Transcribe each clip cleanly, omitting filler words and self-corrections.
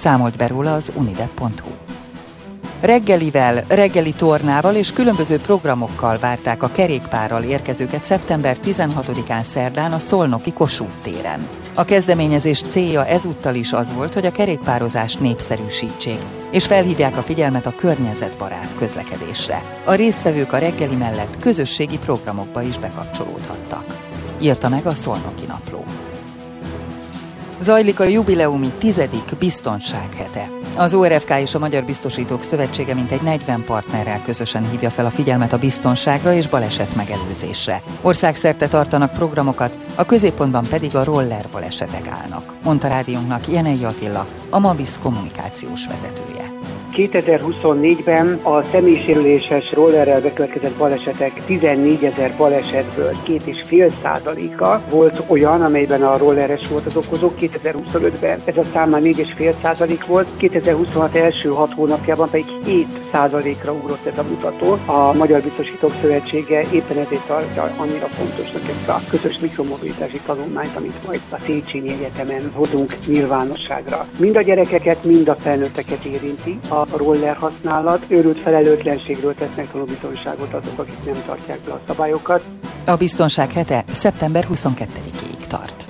Számolt be róla az unidep.hu. Reggelivel, reggeli tornával és különböző programokkal várták a kerékpárral érkezőket szeptember 16-án szerdán a szolnoki Kossuth téren. A kezdeményezés célja ezúttal is az volt, hogy a kerékpározást népszerűsítsék, és felhívják a figyelmet a környezetbarát közlekedésre. A résztvevők a reggeli mellett közösségi programokba is bekapcsolódhattak. Írta meg a Szolnoki Napló. Zajlik a jubileumi 10. biztonsághete. Az ORFK és a Magyar Biztosítók Szövetsége mintegy 40 partnerrel közösen hívja fel a figyelmet a biztonságra és baleset megelőzésre. Országszerte tartanak programokat, a középpontban pedig a roller balesetek állnak, mondta rádiónknak Jenei Attila, a Mavisz kommunikációs vezetője. 2024-ben a személysérüléses rollerrel bekövetkezett balesetek 14 000 balesetből 2,5%-a volt olyan, amelyben a rolleres volt az okozó. 2025-ben ez a szám már 4,5% volt, 2026 első 6 hónapjában pedig 7%-ra ugrott ez a mutató. A Magyar Biztosítók Szövetsége éppen ezért tartja annyira fontosnak ezt a közös mikromobilitási tanulmányt, amit majd a Széchenyi Egyetemen hozunk nyilvánosságra. Mind a gyerekeket, mind a felnőtteket érinti a roller használat. Őrült felelőtlenségről tesznek tanúbizonyságot azok, akik nem tartják be a szabályokat. A biztonság hete szeptember 22-ig tart.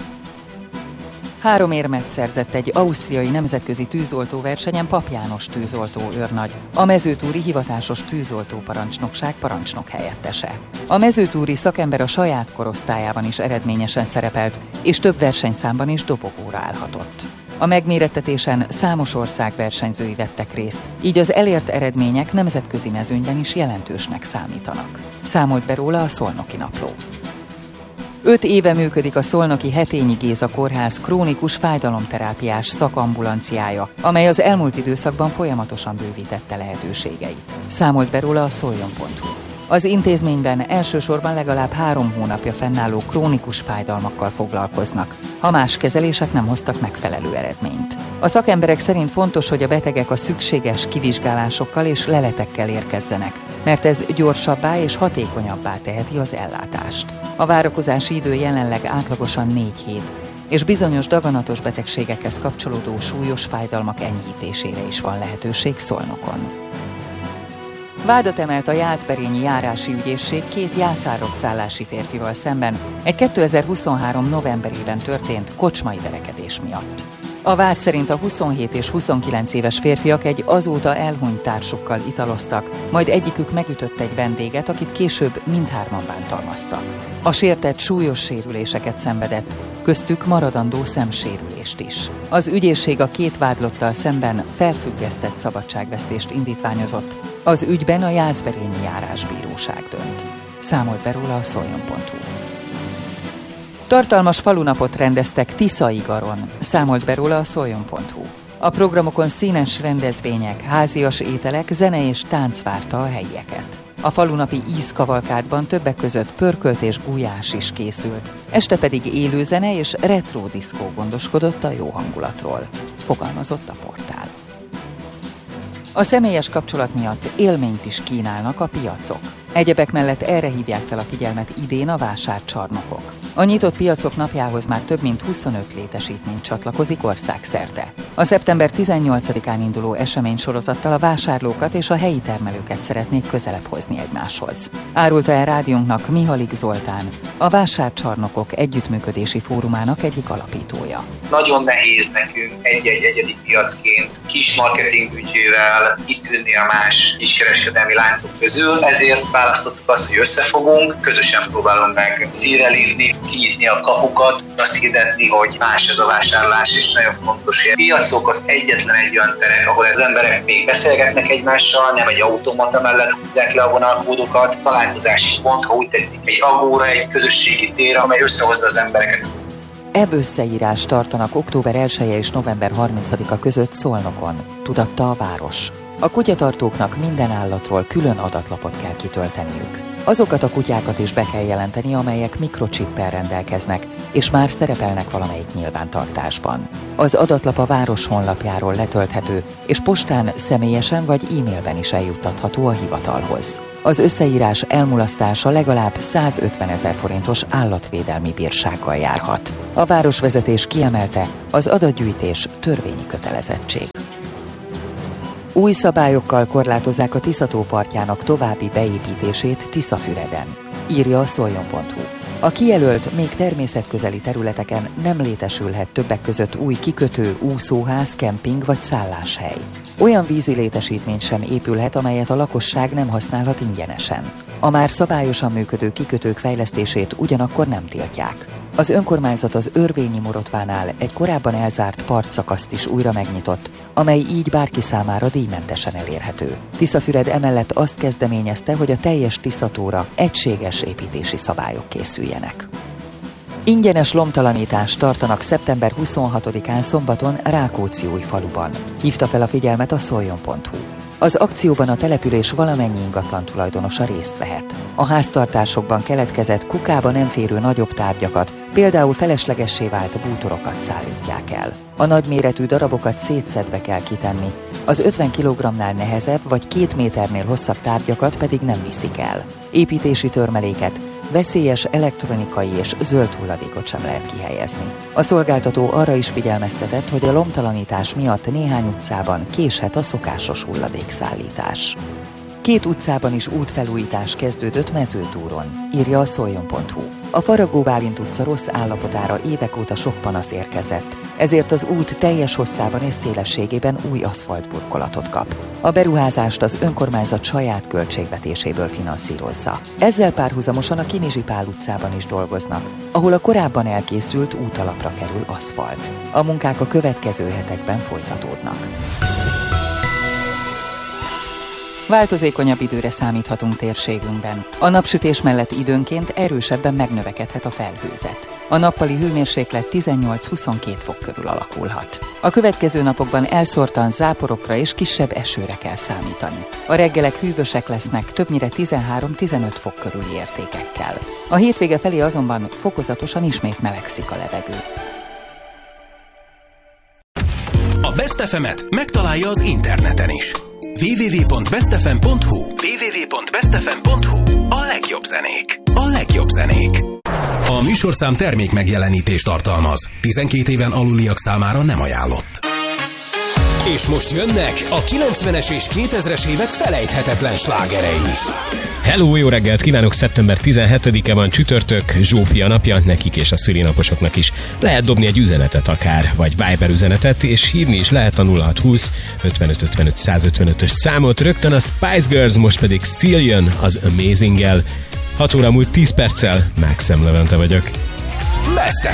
3 érmet szerzett egy ausztriai nemzetközi tűzoltóversenyen Pap János tűzoltó őrnagy, a mezőtúri hivatásos tűzoltóparancsnokság parancsnokhelyettese. A mezőtúri szakember a saját korosztályában is eredményesen szerepelt, és több versenyszámban is dobogóra állhatott. A megmérettetésen számos ország versenyzői vettek részt, így az elért eredmények nemzetközi mezőnyben is jelentősnek számítanak. Számolt be róla a Szolnoki Napló. 5 éve működik a szolnoki Hetényi Géza Kórház krónikus fájdalomterápiás szakambulanciája, amely az elmúlt időszakban folyamatosan bővítette lehetőségeit. Számolt be róla a szoljon.hu. Az intézményben elsősorban legalább 3 hónapja fennálló krónikus fájdalmakkal foglalkoznak, ha más kezelések nem hoztak megfelelő eredményt. A szakemberek szerint fontos, hogy a betegek a szükséges kivizsgálásokkal és leletekkel érkezzenek, mert ez gyorsabbá és hatékonyabbá teheti az ellátást. A várakozási idő jelenleg átlagosan 4 hét, és bizonyos daganatos betegségekhez kapcsolódó súlyos fájdalmak enyhítésére is van lehetőség Szolnokon. Vádat emelt a Jászberényi járási ügyészség 2 jászárokszállási férfival szemben egy 2023. novemberében történt kocsmai verekedés miatt. A vád szerint a 27 és 29 éves férfiak egy azóta elhunyt társukkal italoztak, majd egyikük megütött egy vendéget, akit később mindhárman bántalmaztak. A sértett súlyos sérüléseket szenvedett, köztük maradandó szemsérülést is. Az ügyészség a 2 vádlottal szemben felfüggesztett szabadságvesztést indítványozott. Az ügyben a Jászberényi járásbíróság dönt. Számolt be róla a szoljon.hu. Tartalmas falunapot rendeztek Tiszaigaron, számolt be róla a szoljon.hu. A programokon színes rendezvények, házias ételek, zene és tánc várta a helyieket. A falunapi ízkavalkádban többek között pörkölt és gulyás is készült, este pedig élőzene és retro diszkó gondoskodott a jó hangulatról, fogalmazott a portál. A személyes kapcsolat miatt élményt is kínálnak a piacok. Egyebek mellett erre hívják fel a figyelmet idén a vásárcsarnokok. A nyitott piacok napjához már több mint 25 létesítmény csatlakozik országszerte. A szeptember 18-án induló eseménysorozattal a vásárlókat és a helyi termelőket szeretnék közelebb hozni egymáshoz. Árulta el rádiónknak Mihalik Zoltán, a Vásárcsarnokok Együttműködési Fórumának egyik alapítója. Nagyon nehéz nekünk egy-egy egyedi piacként kis marketingbüdzsével kitűnni a más kiskereskedelmi láncok közül, ezért választottuk azt, hogy összefogunk, közösen próbálunk meg színre lépni, kinyitni a kapukat, azt hirdetni, hogy más ez a vásárlás, és nagyon fontos, hogy a piacok az egyetlen egy olyan terek, ahol az emberek még beszélgetnek egymással, nem egy automata mellett húzzák le a vonalkódokat, találkozási pont, ha úgy tetszik, egy agóra, egy közösségi tér, amely összehozza az embereket. Ebb összeírást tartanak október 1-e és november 30-a között Szolnokon, tudatta a város. A kutyatartóknak minden állatról külön adatlapot kell kitölteniük. Azokat a kutyákat is be kell jelenteni, amelyek mikrocsippel rendelkeznek, és már szerepelnek valamelyik nyilvántartásban. Az adatlap a város honlapjáról letölthető, és postán személyesen vagy e-mailben is eljuttatható a hivatalhoz. Az összeírás elmulasztása legalább 150 000 forintos állatvédelmi bírsággal járhat. A városvezetés kiemelte, az adatgyűjtés törvényi kötelezettség. Új szabályokkal korlátozzák a Tisza-tó partjának további beépítését Tiszafüreden, írja a Szoljon.hu. A kijelölt, még természetközeli területeken nem létesülhet többek között új kikötő, úszóház, kemping vagy szálláshely. Olyan vízi létesítmény sem épülhet, amelyet a lakosság nem használhat ingyenesen. A már szabályosan működő kikötők fejlesztését ugyanakkor nem tiltják. Az önkormányzat az Örvényi Morotvánál egy korábban elzárt partszakaszt is újra megnyitott, amely így bárki számára díjmentesen elérhető. Tiszafüred emellett azt kezdeményezte, hogy a teljes Tisza-tóra egységes építési szabályok készüljenek. Ingyenes lomtalanítást tartanak szeptember 26-án szombaton Rákóczi-Újfaluban. Hívta fel a figyelmet a Szoljon.hu. Az akcióban a település valamennyi ingatlan tulajdonosa részt vehet. A háztartásokban keletkezett kukába nem férő nagyobb tárgyakat, például feleslegessé vált bútorokat szállítják el. A nagyméretű darabokat szétszedve kell kitenni, az 50 kg-nál nehezebb vagy 2 méternél hosszabb tárgyakat pedig nem viszik el. Építési törmeléket, veszélyes elektronikai és zöld hulladékot sem lehet kihelyezni. A szolgáltató arra is figyelmeztetett, hogy a lomtalanítás miatt néhány utcában késhet a szokásos hulladékszállítás. 2 utcában is útfelújítás kezdődött Mezőtúron, írja a Szoljon.hu. A Faragó Bálint utca rossz állapotára évek óta sok panasz érkezett, ezért az út teljes hosszában és szélességében új aszfaltburkolatot kap. A beruházást az önkormányzat saját költségvetéséből finanszírozza. Ezzel párhuzamosan a Kinizsi Pál utcában is dolgoznak, ahol a korábban elkészült útalapra kerül aszfalt. A munkák a következő hetekben folytatódnak. Változékonyabb időre számíthatunk térségünkben. A napsütés mellett időnként erősebben megnövekedhet a felhőzet. A nappali hőmérséklet 18-22 fok körül alakulhat. A következő napokban elszórtan záporokra és kisebb esőre kell számítani. A reggelek hűvösek lesznek, többnyire 13-15 fok körüli értékekkel. A hétvége felé azonban fokozatosan ismét melegszik a levegő. A Best FM-et megtalálja az interneten is. www.bestfm.hu www.bestfm.hu A legjobb zenék. A legjobb zenék. A műsorszám termék megjelenítést tartalmaz. 12 éven aluliak számára nem ajánlott. És most jönnek a 90-es és 2000-es évek felejthetetlen slágerei. Hello, jó reggelt kívánok! Szeptember 17-e van, csütörtök, Zsófia napja, nekik és a szülinaposoknak is. Lehet dobni egy üzenetet akár, vagy Viber üzenetet, és hívni is lehet a 0620 55 55 155-ös számot. Rögtön a Spice Girls, most pedig Cillian az Amazing-el. 6 óra múlt 10 perccel, Maxem Levente vagyok. Best